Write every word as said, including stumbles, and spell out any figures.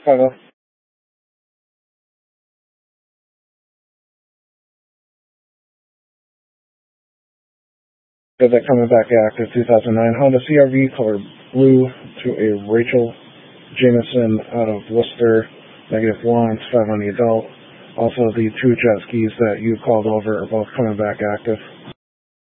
Hello. Is that coming back active two thousand nine Honda C R V color blue to a Rachel Jameson out of Worcester, negative one, five on the adult. Also, the two jet skis that you called over are both coming back active.